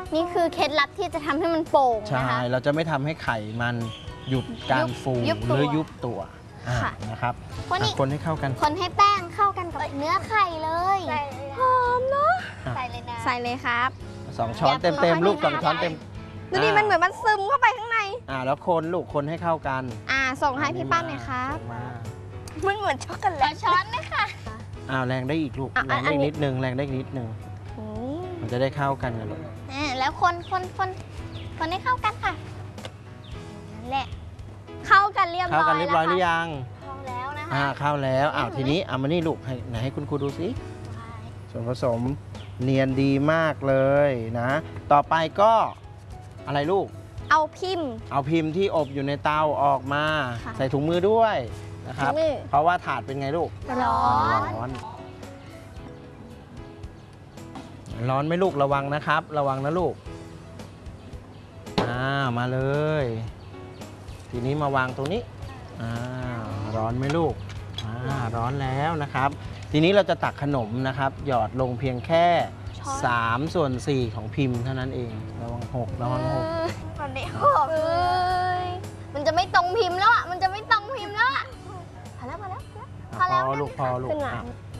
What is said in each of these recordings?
นี่คือเคล็ดลับที่จะทำให้มันโป่งนะคะใช่เราจะไม่ทำให้ไข่มันหยุดการฟูยุบหตัวรือยุบตัวนะครับคนนี้คนให้เข้ากันคนให้แป้งเข้ากันกับเนื้อไข่เลยหอมเนาะใส่เลยนะใส่เลยครับ 2 ช้อนเต็มๆลูก2 ช้อนเต็มดูดิมันเหมือนมันซึมเข้าไปข้างในแล้วคนลูกคนให้เข้ากันส่งให้พี่ป้านหน่อยครับส่งมามันเหมือนช็อกโกแลตช้อนนะคะแรงได้อีกลูกอ่ะแรงได้อันอีกนี้นิดนึงแรงได้อีกนิดนึงมันจะได้เข้ากันกันลูกแล้วคนให้เข้ากันค่ะนั่นแหละเข้ากันเรียบร้อยเข้ากันเรียบร้อยหรือยังเข้าแล้วนะคะเข้าแล้วทีนี้เอามานี่ลูกไหนให้คุณครูดูสิส่วนผสมเนียนดีมากเลยนะ ต่อไปก็อะไรลูกเอาพิมพ์เอาพิมพ์ที่อบอยู่ในเตาออกมาค่ะใส่ถุงมือด้วยนะครับถุงมือเพราะว่าถาดเป็นไงลูกร้อนร้อนไหมลูกระวังนะครับ ระวังนะลูกมาเลย ทีนี้มาวางตรงนี้ร้อนไหมลูกร้อนแล้วนะครับ ทีนี้เราจะตักขนมนะครับ หยอดลงเพียงแค่3/4ของพิมพ์เท่านั้นเองระวังหกระวังหกตอนนี้หกมันจะไม่ตรงพิมพ์แล้วอ่ะมันจะไม่ตรงพิมพ์แล้วอ่ะพอแล้วพอแล้วพอลูกพอลูกขึ้นมา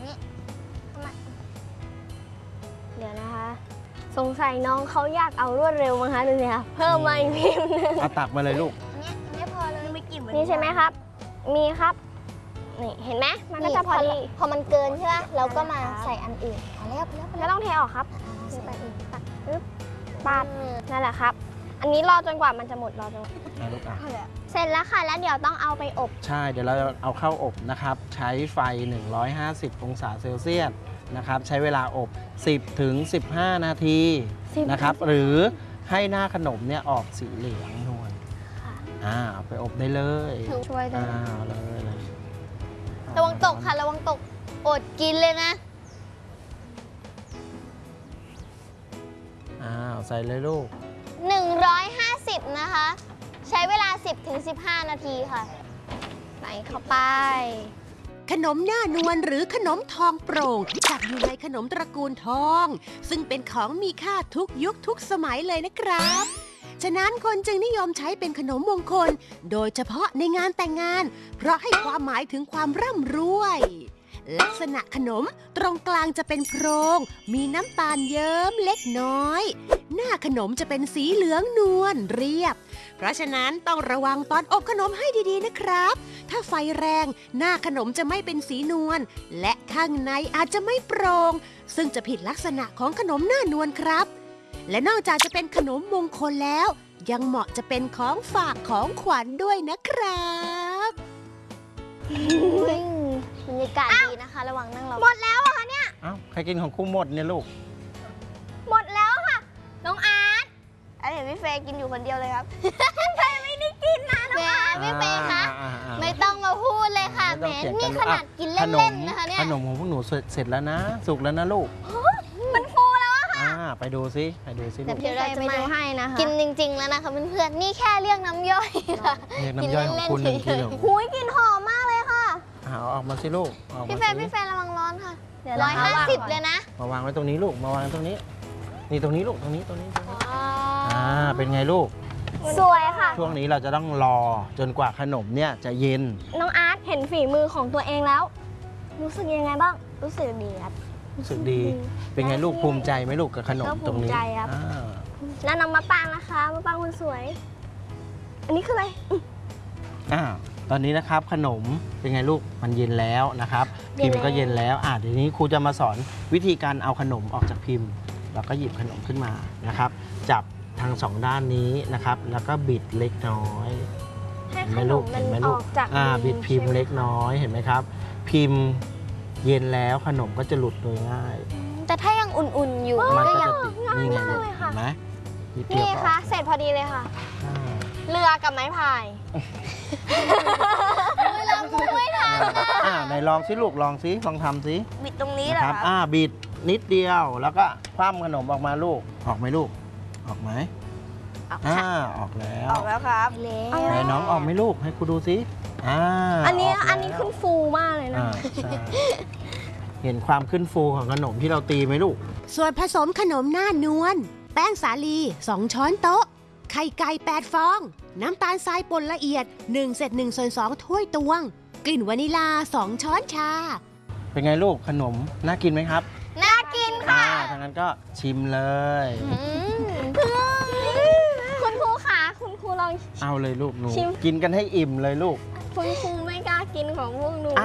เดี๋ยวนะคะ สงสัยน้องเขาอยากเอารวดเร็วมั้งคะดูสิคะเพิ่มมาอีกพิมพ์นึงเอาตักมาเลยลูกไม่พอเลยไม่กินนี่ใช่ไหมครับ มีครับนี่เห็นไหมมันก็จะพอดีพอมันเกินใช่ไหมเราก็มาใส่อันอื่นพอแล้วไม่ต้องเทออกครับไปอีกตักปึ๊บปาดนั่นแหละครับ อันนี้รอจนกว่ามันจะหมดรอจนลูกเสร็จแล้วค่ะแล้วเดี๋ยวต้องเอาไปอบใช่เดี๋ยวเราเอาเข้าอบนะครับ ใช้ไฟ 150 องศาเซลเซียสนะครับ ใช้เวลาอบ 10 ถึง 15 นาทีนะครับ หรือให้หน้าขนมเนี่ยออกสีเหลืองนวลเอาไปอบได้เลยช่วยได้เลยระวังตกค่ะระวังตกอดกินเลยนะใส่เลยลูก 150นะคะใช้เวลา 10-15 นาทีค่ะใส่เข้าไปขนมหน้านวลหรือขนมทองโปร่งจัดอยู่ในขนมตระกูลทอง ซึ่งเป็นของมีค่าทุกยุคทุกสมัยเลยนะครับฉะนั้นคนจึงนิยมใช้เป็นขนมมงคลโดยเฉพาะในงานแต่งงานเพราะให้ความหมายถึงความร่ำรวยลักษณะขนมตรงกลางจะเป็นโพรงมีน้ำตาลเยิ้มเล็กน้อยหน้าขนมจะเป็นสีเหลืองนวลเรียบเพราะฉะนั้นต้องระวังตอนอบขนมให้ดีๆนะครับถ้าไฟแรงหน้าขนมจะไม่เป็นสีนวลและข้างในอาจจะไม่โปร่งซึ่งจะผิดลักษณะของขนมหน้านวลครับและนอกจากจะเป็นขนมมงคลแล้วยังเหมาะจะเป็นของฝากของขวัญด้วยนะครับบรรยากาศดีนะคะระวังนั่งรอหมดแล้วอะคะเนี่ยใครกินของคู่หมดเนี่ยลูกหมดแล้วค่ะน้องอาร์ตเห็นพี่เฟย์กินอยู่คนเดียวเลยครับพี่เฟย์ไม่ได้กินนะน้องอาร์ตพี่เฟย์คะไม่ต้องมาพูดเลยค่ะแหมนี่ขนาดกินเล่นๆนะคะเนี่ยขนมของพวกหนูเสร็จแล้วนะสุกแล้วนะลูกมันฟูแล้วอะค่ะไปดูซิเดี๋ยวเราจะมาให้นะคะกินจริงๆแล้วนะคะเพื่อนๆนี่แค่เรียกน้ำย่อยค่ะกินน้ำย่อยของคุณ1 กิโลหุยกลิ่นหอมมากเลยค่ะเอาออกมาสิลูกพี่เฟย์ระวังร้อนค่ะ150เลยนะมาวางไว้ตรงนี้ลูกมาวางตรงนี้นี่ตรงนี้ลูกตรงนี้เป็นไงลูกสวยค่ะช่วงนี้เราจะต้องรอจนกว่าขนมเนี่ยจะเย็นน้องอาร์ตเห็นฝีมือของตัวเองแล้วรู้สึกยังไงบ้างรู้สึกดีครับรู้สึกดีเป็นไงลูกภูมิใจไหมลูกกับขนมตรงนี้แล้วน้องมะปางนะคะมะปางคนสวยอันนี้คืออะไรตอนนี้นะครับขนมเป็นไงลูกมันเย็นแล้วนะครับพิมพ์ก็เย็นแล้วเดี๋ยวนี้ครูจะมาสอนวิธีการเอาขนมออกจากพิมพ์แล้วก็หยิบขนมขึ้นมานะครับจับทาง2 ด้านนี้นะครับแล้วก็บิดเล็กน้อยให้ขนมมันออกจากบิดพิมพ์เล็กน้อยเห็นไหมครับพิมพ์เย็นแล้วขนมก็จะหลุดโดยง่ายแต่ถ้ายังอุ่นๆอยู่มันก็จะติดนี่ไงลูกเห็นไหมนี่ค่ะเสร็จพอดีเลยค่ะเรือกับไม้พายเราไม่ทันไหนลองสิลูกลองสิลองทำสิบิดตรงนี้เหรอครับบิดนิดเดียวแล้วก็คว่ำขนมออกมาลูกออกไหมลูกออกไหมออกแล้วครับไหนน้องออกไหมลูกให้ครูดูสิอันนี้ขึ้นฟูมากเลยนะเห็นความขึ้นฟูของขนมที่เราตีไหมลูกส่วนผสมขนมหน้านวลแป้งสาลี 2 ช้อนโต๊ะ ไข่ไก่ 8 ฟอง น้ำตาลทรายป่นละเอียด1/1/2 ถ้วยตวง กลิ่นวานิลา 2 ช้อนชาเป็นไงลูกขนมน่ากินไหมครับน่ากินค่ะทางนั้นก็ชิมเลยคุณครูคะคุณครูลองเอาเลยลูกหนูชิมกินกันให้อิ่มเลยลูกคุณครูไม่กล้ากินของพวกหนู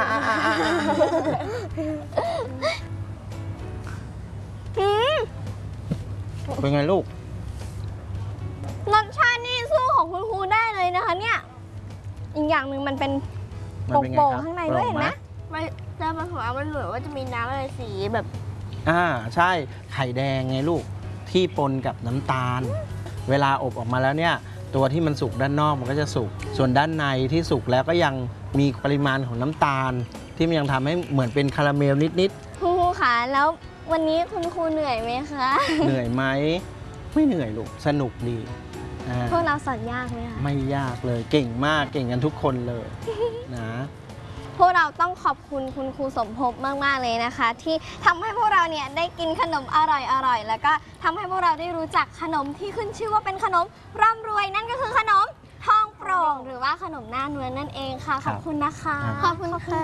เป็นไงลูกรสชาตินี่สู้ของคุณครูได้เลยนะคะเนี่ย อีกอย่างหนึ่งมันเป็นมันเป็นไงโป่งครับๆข้างในด้วยเห็นไหมโปร่งมันจะมาหัวมันเหมือนว่าจะมีน้ำอะไรสีแบบใช่ไข่แดงไงลูกที่ปนกับน้ำตาล เวลาอบออกมาแล้วเนี่ยตัวที่มันสุกด้านนอกมันก็จะสุกส่วนด้านในที่สุกแล้วก็ยังมีปริมาณของน้ำตาล ที่มันยังทำให้เหมือนเป็นคาราเมลนิดคุณครูคะแล้ววันนี้คุณครูเหนื่อยไหมคะๆ เหนื่อยไหมไม่เหนื่อยลูกสนุกดีพวกเราสอนยากไหมคะไม่ยากเลยเก่งมากเก่งกันทุกคนเลยนะพวกเราต้องขอบคุณคุณครูสมภพมากๆเลยนะคะ ที่ทำให้พวกเราเนี่ยได้กินขนมอร่อยๆแล้วก็ทำให้พวกเราได้รู้จักขนมที่ขึ้นชื่อว่าเป็นขนมร่ำรวยนั่นก็คือขนมทองโปร่งหรือว่าขนมหน้านวลนั่นเองค่ะขอบคุณนะคะครับขอบคุณค่ะ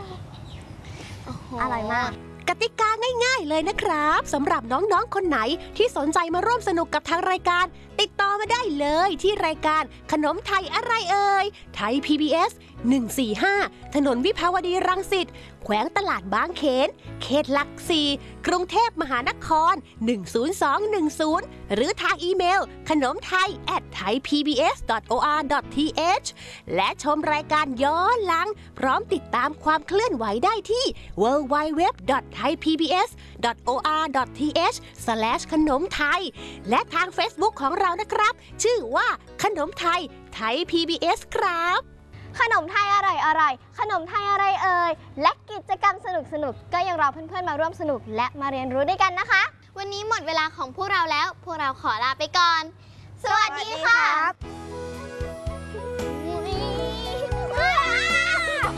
อร่อยมากกติกาง่ายๆเลยนะครับสำหรับน้องๆ คนไหนที่สนใจมาร่วมสนุกกับทางรายการ ติดต่อมาได้เลยที่รายการขนมไทยอะไรเอ่ยไทย PBS 145 ถนนวิภาวดีรังสิตแขวงตลาดบางเขนเขตหลัก4กรุงเทพมหานคร 10210 หรือทางอีเมลขนมไทย @thaipbs.or.th และชมรายการย้อนหลัง พร้อมติดตามความเคลื่อนไหวได้ที่ www.thaipbs.or.th ขนมไทย และทาง Facebook ของเรานะครับ ชื่อว่าขนมไทยไทย PBS ครับขนมไทยอร่อยขนมไทยอะไรเอ่ยและกิจกรรมสนุกก็ยังรอเพื่อนๆมาร่วมสนุกและมาเรียนรู้ด้วยกันนะคะ วันนี้หมดเวลาของพวกเราแล้ว พวกเราขอลาไปก่อน